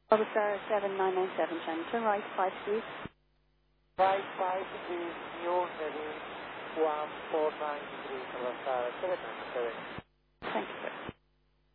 Bravo Sierra 7997, China. Turn right, 5 please. Right 5 is New Delhi 1493, Bravo Sierra 797. Thank you, sir.